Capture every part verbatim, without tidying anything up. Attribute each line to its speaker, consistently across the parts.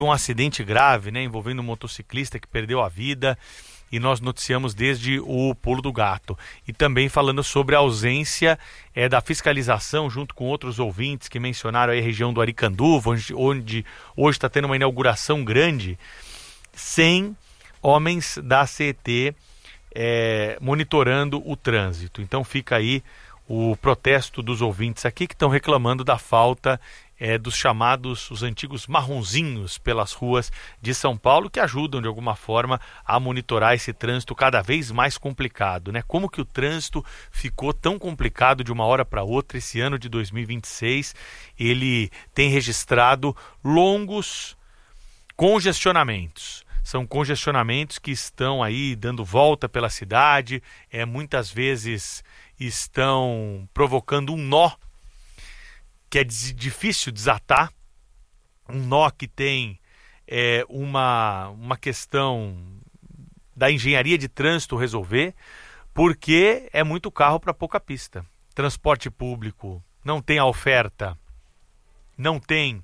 Speaker 1: um acidente grave, né, envolvendo um motociclista que perdeu a vida, e nós noticiamos desde o Pulo do Gato. E também falando sobre a ausência é, da fiscalização, junto com outros ouvintes que mencionaram aí a região do Aricanduva, onde, onde hoje está tendo uma inauguração grande, sem homens da C E T é, monitorando o trânsito. Então fica aí o protesto dos ouvintes aqui que estão reclamando da falta É, dos chamados, os antigos marronzinhos pelas ruas de São Paulo, que ajudam de alguma forma a monitorar esse trânsito cada vez mais complicado, né? Como que o trânsito ficou tão complicado de uma hora para outra? Esse ano de dois mil e vinte e seis, ele tem registrado longos congestionamentos. São congestionamentos que estão aí dando volta pela cidade, é, muitas vezes estão provocando um nó que é difícil desatar, um nó que tem é, uma, uma questão da engenharia de trânsito resolver, porque é muito carro para pouca pista. Transporte público não tem a oferta, não tem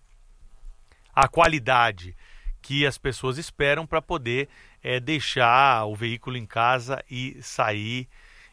Speaker 1: a qualidade que as pessoas esperam para poder é, deixar o veículo em casa e sair,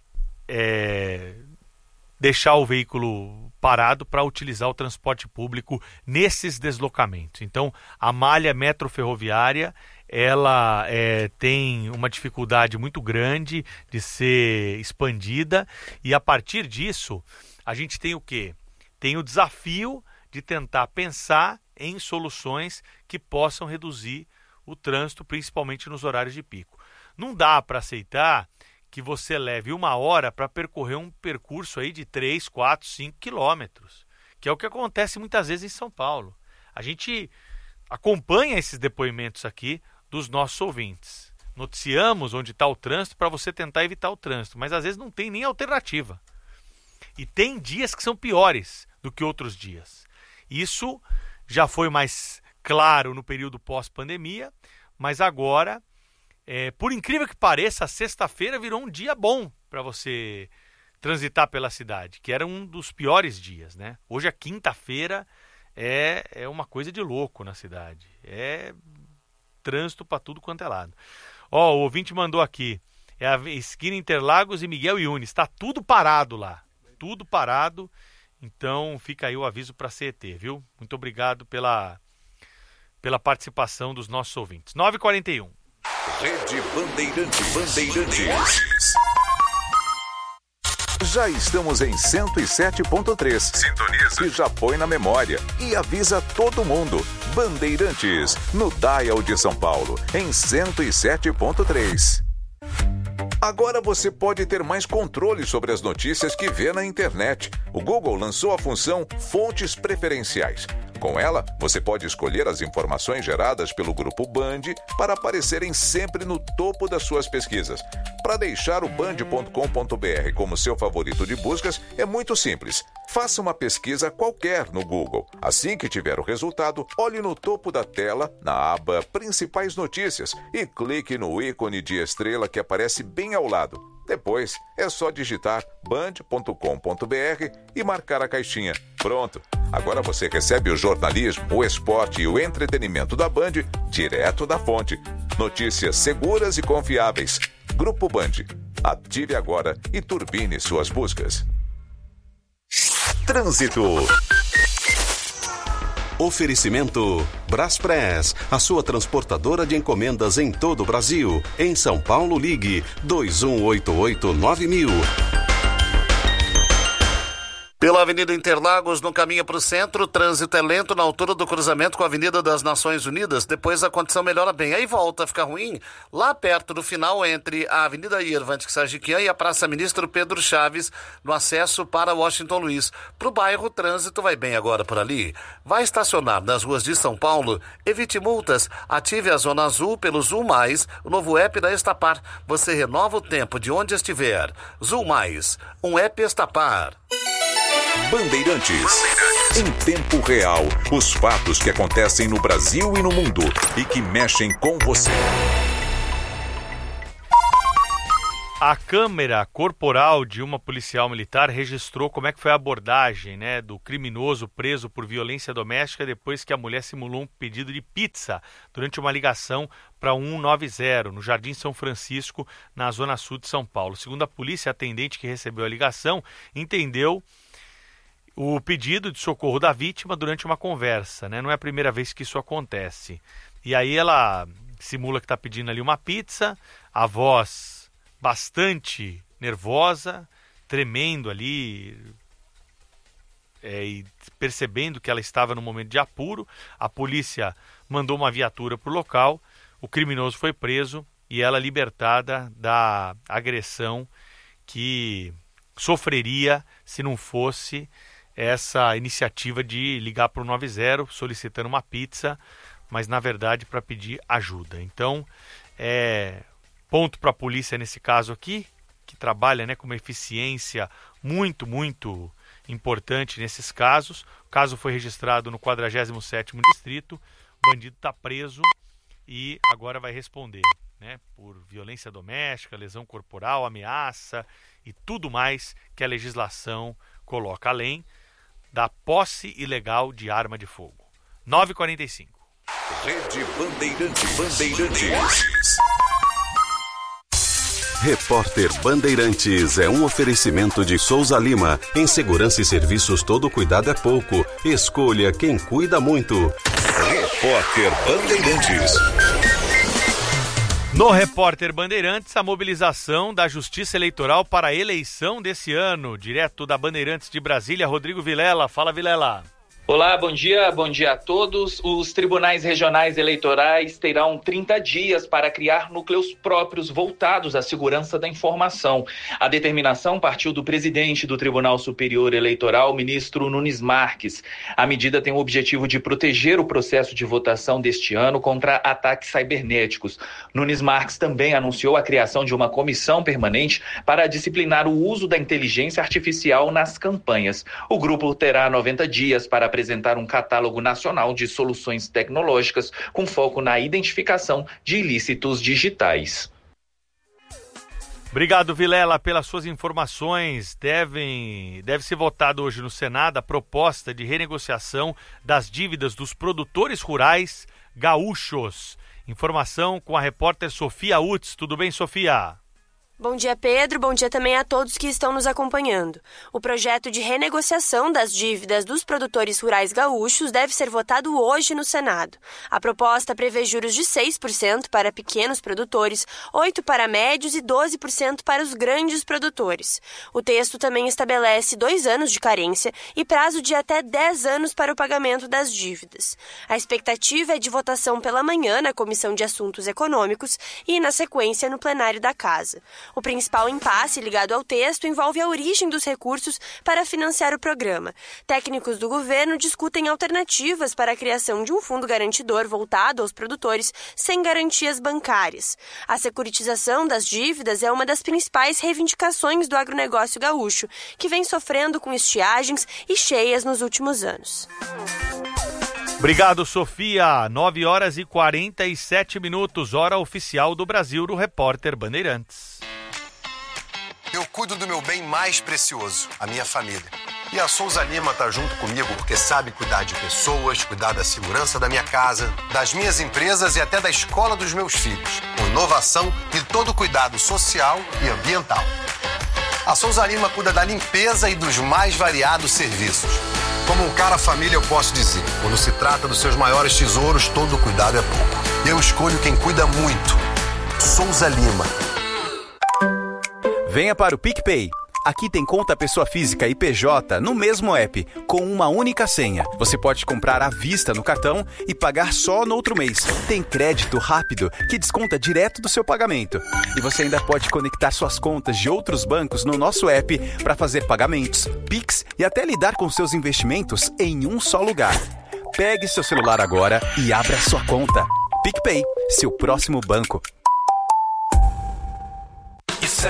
Speaker 1: é, deixar o veículo parado para utilizar o transporte público nesses deslocamentos. Então, a malha metroferroviária, ela é, tem uma dificuldade muito grande de ser expandida, e a partir disso, a gente tem o quê? Tem o desafio de tentar pensar em soluções que possam reduzir o trânsito, principalmente nos horários de pico. Não dá para aceitar que você leve uma hora para percorrer um percurso aí de três, quatro, cinco quilômetros, que é o que acontece muitas vezes em São Paulo. A gente acompanha esses depoimentos aqui dos nossos ouvintes. Noticiamos onde está o trânsito para você tentar evitar o trânsito, mas às vezes não tem nem alternativa. E tem dias que são piores do que outros dias. Isso já foi mais claro no período pós-pandemia, mas agora, É, por incrível que pareça, a sexta-feira virou um dia bom para você transitar pela cidade, que era um dos piores dias, né? Hoje a quinta-feira é, é uma coisa de louco na cidade. É trânsito para tudo quanto é lado. Ó, o ouvinte mandou aqui, é a esquina Interlagos e Miguel Yunes, está tudo parado lá, tudo parado. Então fica aí o aviso para a C E T, viu? Muito obrigado pela, pela participação dos nossos ouvintes. nove e quarenta e um.
Speaker 2: Rede Bandeirantes. Bandeirantes. Já estamos em cento e sete ponto três. Sintoniza. E já põe na memória. E avisa todo mundo. Bandeirantes, no Dial de São Paulo, em cento e sete ponto três. Agora você pode ter mais controle sobre as notícias que vê na internet. O Google lançou a função Fontes Preferenciais. Com ela, você pode escolher as informações geradas pelo Grupo Band para aparecerem sempre no topo das suas pesquisas. Para deixar o band ponto com ponto b r como seu favorito de buscas, é muito simples. Faça uma pesquisa qualquer no Google. Assim que tiver o resultado, olhe no topo da tela, na aba Principais Notícias, e clique no ícone de estrela que aparece bem ao lado. Depois, é só digitar band ponto com ponto b r e marcar a caixinha. Pronto! Agora você recebe o jornalismo, o esporte e o entretenimento da Band direto da fonte. Notícias seguras e confiáveis. Grupo Band. Ative agora e turbine suas buscas. Trânsito.
Speaker 3: Oferecimento Braspress, a sua transportadora de encomendas em todo o Brasil. Em São Paulo, ligue dois um oito oito nove mil.
Speaker 4: Pela Avenida Interlagos, no caminho para o centro, o trânsito é lento na altura do cruzamento com a Avenida das Nações Unidas. Depois a condição melhora bem. Aí volta a ficar ruim lá perto do final entre a Avenida Irvante Sajiquian e a Praça Ministro Pedro Chaves, no acesso para Washington Luiz. Para o bairro, o trânsito vai bem agora por ali. Vai estacionar nas ruas de São Paulo? Evite multas. Ative a Zona Azul pelo Zul Mais, o novo app da Estapar. Você renova o tempo de onde estiver. Zul Mais, um app Estapar.
Speaker 2: Bandeirantes. Bandeirantes. Em tempo real, os fatos que acontecem no Brasil e no mundo e que mexem com você.
Speaker 1: A câmera corporal de uma policial militar registrou como é que foi a abordagem, né, do criminoso preso por violência doméstica depois que a mulher simulou um pedido de pizza durante uma ligação para um um nove zero, no Jardim São Francisco, na zona sul de São Paulo. Segundo a polícia, a atendente que recebeu a ligação entendeu o pedido de socorro da vítima durante uma conversa, né? Não é a primeira vez que isso acontece. E aí ela simula que está pedindo ali uma pizza, a voz bastante nervosa, tremendo ali, é, e percebendo que ela estava num momento de apuro. A polícia mandou uma viatura para o local, o criminoso foi preso e ela libertada da agressão que sofreria se não fosse essa iniciativa de ligar para o nove zero solicitando uma pizza, mas na verdade para pedir ajuda. Então, é... ponto para a polícia nesse caso aqui, que trabalha, né, com uma eficiência muito, muito importante nesses casos. O caso foi registrado no quadragésimo sétimo Distrito, o bandido está preso e agora vai responder, né, por violência doméstica, lesão corporal, ameaça e tudo mais que a legislação coloca, além da posse ilegal de arma de fogo. nove e quarenta e cinco.
Speaker 2: Rede Bandeirantes. Bandeirantes.
Speaker 3: Repórter Bandeirantes é um oferecimento de Souza Lima. Em segurança e serviços, todo cuidado é pouco. Escolha quem cuida muito.
Speaker 2: Repórter Bandeirantes.
Speaker 1: No Repórter Bandeirantes, a mobilização da Justiça Eleitoral para a eleição desse ano. Direto da Bandeirantes de Brasília, Rodrigo Vilela. Fala, Vilela.
Speaker 5: Olá, bom dia, bom dia a todos. Os tribunais regionais eleitorais terão trinta dias para criar núcleos próprios voltados à segurança da informação. A determinação partiu do presidente do Tribunal Superior Eleitoral, ministro Nunes Marques. A medida tem o objetivo de proteger o processo de votação deste ano contra ataques cibernéticos. Nunes Marques também anunciou a criação de uma comissão permanente para disciplinar o uso da inteligência artificial nas campanhas. O grupo terá noventa dias para apresentar um catálogo nacional de soluções tecnológicas com foco na identificação de ilícitos digitais.
Speaker 1: Obrigado, Vilela, pelas suas informações. Devem, deve ser votado hoje no Senado a proposta de renegociação das dívidas dos produtores rurais gaúchos. Informação com a repórter Sofia Utz. Tudo bem, Sofia?
Speaker 6: Bom dia, Pedro. Bom dia também a todos que estão nos acompanhando. O projeto de renegociação das dívidas dos produtores rurais gaúchos deve ser votado hoje no Senado. A proposta prevê juros de seis por cento para pequenos produtores, oito por cento para médios e doze por cento para os grandes produtores. O texto também estabelece dois anos de carência e prazo de até dez anos para o pagamento das dívidas. A expectativa é de votação pela manhã na Comissão de Assuntos Econômicos e, na sequência, no plenário da Casa. O principal impasse ligado ao texto envolve a origem dos recursos para financiar o programa. Técnicos do governo discutem alternativas para a criação de um fundo garantidor voltado aos produtores sem garantias bancárias. A securitização das dívidas é uma das principais reivindicações do agronegócio gaúcho, que vem sofrendo com estiagens e cheias nos últimos anos.
Speaker 1: Obrigado, Sofia. nove horas e quarenta e sete minutos, hora oficial do Brasil, do Repórter Bandeirantes.
Speaker 7: Eu cuido do meu bem mais precioso, a minha família. E a Souza Lima está junto comigo porque sabe cuidar de pessoas, cuidar da segurança da minha casa, das minhas empresas e até da escola dos meus filhos, com inovação e todo o cuidado social e ambiental. A Souza Lima cuida da limpeza e dos mais variados serviços. Como um cara família, eu posso dizer, quando se trata dos seus maiores tesouros, todo cuidado é pouco. Eu escolho quem cuida muito. Souza Lima.
Speaker 8: Venha para o PicPay. Aqui tem conta pessoa física e P J no mesmo app, com uma única senha. Você pode comprar à vista no cartão e pagar só no outro mês. Tem crédito rápido que desconta direto do seu pagamento. E você ainda pode conectar suas contas de outros bancos no nosso app para fazer pagamentos, Pix e até lidar com seus investimentos em um só lugar. Pegue seu celular agora e abra sua conta. PicPay, seu próximo banco.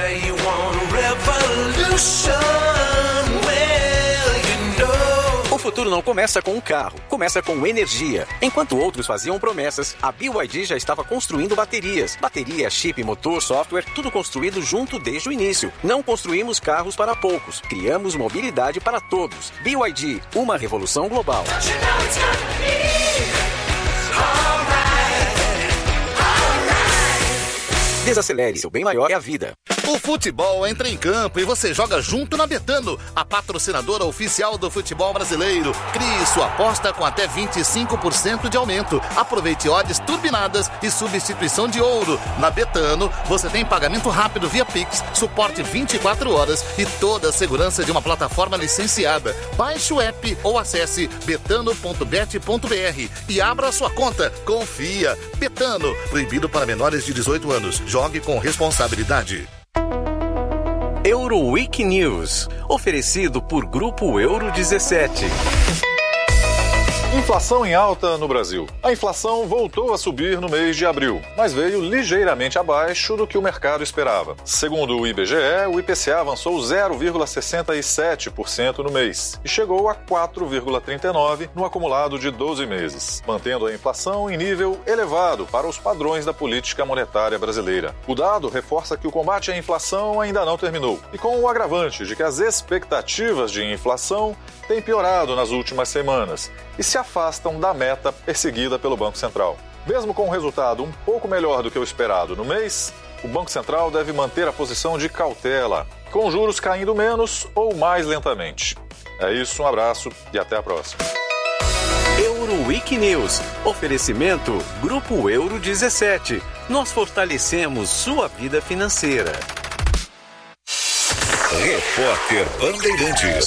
Speaker 9: O futuro não começa com um carro, começa com energia. Enquanto outros faziam promessas, a B Y D já estava construindo baterias. Bateria, chip, motor, software, tudo construído junto desde o início. Não construímos carros para poucos, criamos mobilidade para todos. B Y D, uma revolução global. Desacelere, seu bem maior é a vida.
Speaker 4: O futebol entra em campo e você joga junto na Betano, a patrocinadora oficial do futebol brasileiro. Crie sua aposta com até vinte e cinco por cento de aumento. Aproveite odds turbinadas e substituição de ouro. Na Betano, você tem pagamento rápido via Pix, suporte vinte e quatro horas e toda a segurança de uma plataforma licenciada. Baixe o app ou acesse betano ponto bet ponto br e abra sua conta. Confia. Betano, proibido para menores de dezoito anos. Jogue com responsabilidade.
Speaker 9: Euroweek News, oferecido por Grupo Euro dezessete.
Speaker 10: Inflação em alta no Brasil. A inflação voltou a subir no mês de abril, mas veio ligeiramente abaixo do que o mercado esperava. Segundo o I B G E, o I P C A avançou zero vírgula sessenta e sete por cento no mês e chegou a quatro vírgula trinta e nove por cento no acumulado de doze meses, mantendo a inflação em nível elevado para os padrões da política monetária brasileira. O dado reforça que o combate à inflação ainda não terminou, e com o agravante de que as expectativas de inflação têm piorado nas últimas semanas e se afastam da meta perseguida pelo Banco Central. Mesmo com um resultado um pouco melhor do que o esperado no mês, o Banco Central deve manter a posição de cautela, com juros caindo menos ou mais lentamente. É isso, um abraço e até a próxima.
Speaker 9: Euroweek News, oferecimento Grupo Euro dezessete. Nós fortalecemos sua vida financeira.
Speaker 2: Repórter Bandeirantes.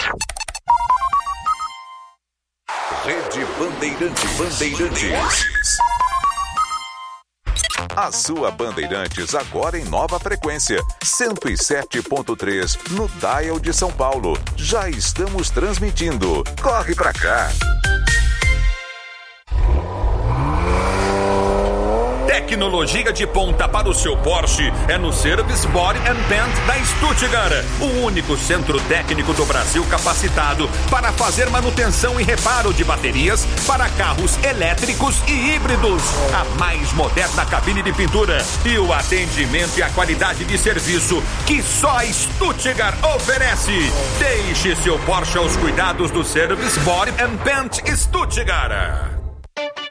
Speaker 2: Rede Bandeirantes. Bandeirantes. A sua Bandeirantes agora em nova frequência, cento e sete ponto três no Dial de São Paulo. Já estamos transmitindo. Corre pra cá.
Speaker 11: Tecnologia de ponta para o seu Porsche é no Service Body and Paint da Stuttgart, o único centro técnico do Brasil capacitado para fazer manutenção e reparo de baterias para carros elétricos e híbridos. A mais moderna cabine de pintura e o atendimento e a qualidade de serviço que só a Stuttgart oferece. Deixe seu Porsche aos cuidados do Service Body and Paint Stuttgart.